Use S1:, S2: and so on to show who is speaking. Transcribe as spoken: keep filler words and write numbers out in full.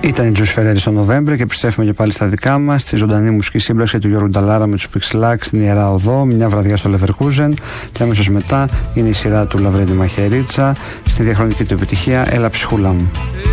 S1: Ήταν η Τζους Φεραίρη στο Νοβέμβρη και επιστρέφουμε και πάλι στα δικά μας. Στη ζωντανή μουσική σύμπραξη του Γιώργου Νταλάρα με τους Pixelax στην Ιερά Οδό, μια βραδιά στο Leverkusen. Και αμέσως μετά είναι η σειρά του Λαβρέντη Μαχαιρίτσα στη διαχρονική του επιτυχία Έλα ψυχούλα μου.